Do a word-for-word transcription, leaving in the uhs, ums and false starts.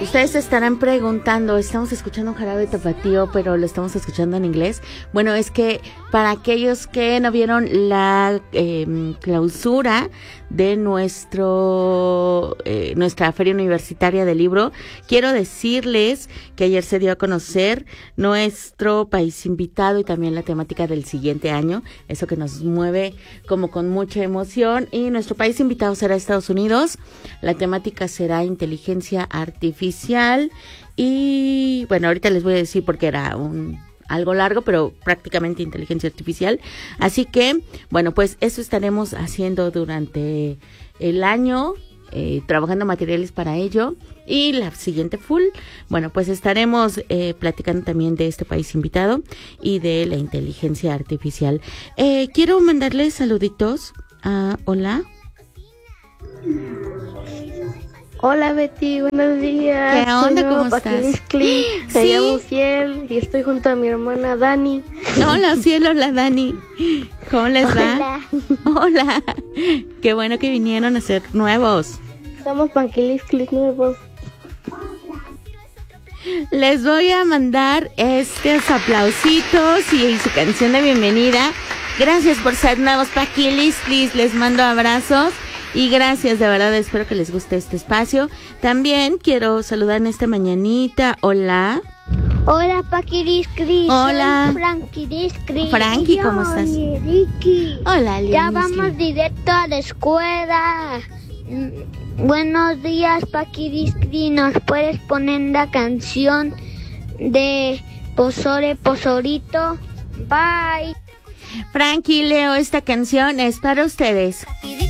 Ustedes se estarán preguntando, estamos escuchando un jarabe tapatío, pero lo estamos escuchando en inglés. Bueno, es que para aquellos que no vieron la eh, clausura de nuestro eh, nuestra Feria Universitaria del Libro, quiero decirles que ayer se dio a conocer nuestro país invitado y también la temática del siguiente año, eso que nos mueve como con mucha emoción. Y nuestro país invitado será Estados Unidos, la temática será inteligencia artificial y bueno, ahorita les voy a decir porque era un algo largo, pero prácticamente inteligencia artificial. Así que, bueno, pues eso estaremos haciendo durante el año, eh, trabajando materiales para ello. Y la siguiente full, bueno, pues estaremos eh, platicando también de este país invitado y de la inteligencia artificial. Eh, quiero mandarles saluditos a... Hola. Hola Betty, buenos días. ¿Qué onda? ¿Cómo estás? Clip. Me ¿Sí? llamo Ciel y estoy junto a mi hermana Dani. Hola Cielo, hola Dani. ¿Cómo les va? Hola. Hola. Qué bueno que vinieron a ser nuevos. Somos Panquilis Clip nuevos. Les voy a mandar estos aplausitos y su canción de bienvenida. Gracias por ser nuevos Panquilis Clip. Les mando abrazos. Y gracias, de verdad, espero que les guste este espacio. También quiero saludar en esta mañanita. Hola. Hola, Paquiris Cris. Hola. Soy Frankie Cris. Frankie, ¿cómo estás? Ricky. Hola, Liz. Ya vamos directo a la escuela. Mm, Buenos días, Paquiris Cris. ¿Nos puedes poner la canción de Pozole Pozorito? Bye. Frankie, Leo, esta canción es para ustedes.